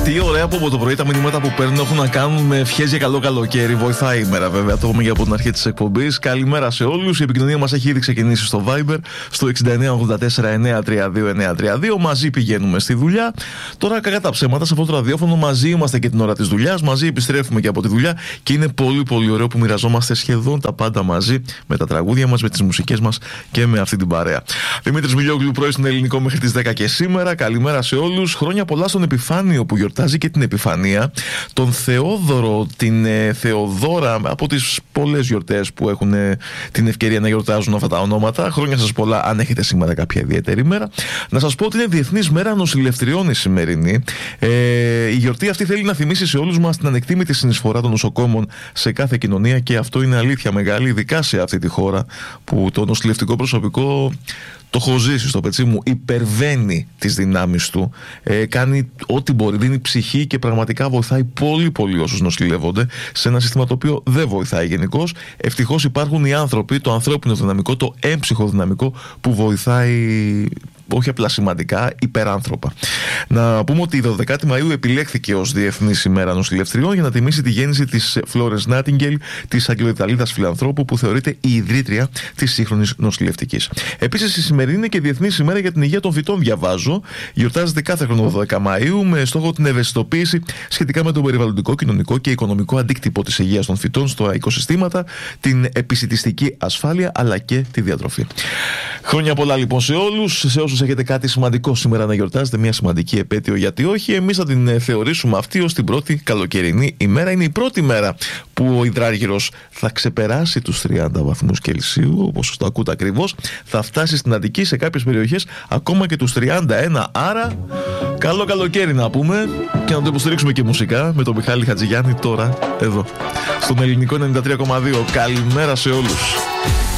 Τι ωραία που από το πρωί τα μηνύματα που παίρνουν έχουν να κάνουν με ευχές για καλό καλοκαίρι. Βοηθάει η μέρα, βέβαια. Το έχουμε για από την αρχή της εκπομπής. Καλημέρα σε όλους. Η επικοινωνία μας έχει ήδη ξεκινήσει στο Viber, στο 6984-932-932. Μαζί πηγαίνουμε στη δουλειά. Τώρα, κακά τα ψέματα, σε αυτό το ραδιόφωνο μαζί είμαστε και την ώρα της δουλειάς. Μαζί επιστρέφουμε και από τη δουλειά. Και είναι πολύ, πολύ ωραίο που μοιραζόμαστε σχεδόν τα πάντα μαζί, με τα τραγούδια μας, με τις μουσικές μας και με αυτή την παρέα. Δημήτρης Μιλιόγλου, πρωί στην Ελληνικό μέχρι τις 10 και σήμερα. Καλημέρα σε όλους. Χρόνια πολλά στον Επιφάνιο που γιορτάζει και την Επιφανία. Τον Θεόδωρο, την Θεοδόρα, από τις πολλές γιορτές που έχουν την ευκαιρία να γιορτάζουν αυτά τα ονόματα. Χρόνια σας πολλά, αν έχετε σήμερα κάποια ιδιαίτερη μέρα. Να σας πω ότι είναι Διεθνής Μέρα Νοσηλευτριών η σημερινή. Η γιορτή αυτή θέλει να θυμίσει σε όλους μας την ανεκτήμητη συνεισφορά των νοσοκόμων σε κάθε κοινωνία, και αυτό είναι αλήθεια μεγάλη, ειδικά σε αυτή τη χώρα που το νοσηλευτικό προσωπικό, το έχω ζήσει στο πετσί μου, υπερβαίνει τις δυνάμεις του, κάνει ό,τι μπορεί, δίνει ψυχή και πραγματικά βοηθάει πολύ πολύ όσους νοσηλεύονται σε ένα σύστημα το οποίο δεν βοηθάει γενικώς. Ευτυχώς υπάρχουν οι άνθρωποι, το ανθρώπινο δυναμικό, το έμψυχο δυναμικό που βοηθάει όχι απλά σημαντικά, υπεράνθρωπα. Να πούμε ότι η 12η Μαΐου επιλέχθηκε ως Διεθνής ημέρα νοσηλευτριών για να τιμήσει τη γέννηση της Florence Nightingale, της Αγγλοϊταλίδας φιλανθρώπου που θεωρείται η ιδρύτρια της σύγχρονης νοσηλευτικής. Επίσης, η σημερινή είναι και Διεθνής ημέρα για την υγεία των φυτών, διαβάζω. Γιορτάζεται κάθε χρόνο 12 Μαΐου με στόχο την ευαισθητοποίηση σχετικά με τον περιβαλλοντικό, κοινωνικό και οικονομικό αντίκτυπο της υγείας των φυτών στα οικοσυστήματα, την επισιτιστική ασφάλεια αλλά και τη διατροφή. Χρόνια πολλά λοιπόν σε όλους, σε όσους έχετε κάτι σημαντικό σήμερα να γιορτάζετε, μια σημαντική επέτειο, γιατί όχι, εμείς θα την θεωρήσουμε αυτή ως την πρώτη καλοκαιρινή ημέρα. Είναι η πρώτη μέρα που ο υδράργυρος θα ξεπεράσει τους 30 βαθμούς Κελσίου, όπως το ακούτε ακριβώς, θα φτάσει στην Αττική, σε κάποιες περιοχές ακόμα και τους 31, άρα καλό καλοκαίρι να πούμε, και να το υποστηρίξουμε και μουσικά με τον Μιχάλη Χατζηγιάννη τώρα εδώ στον Ελληνικό 93,2. Καλημέρα σε όλους.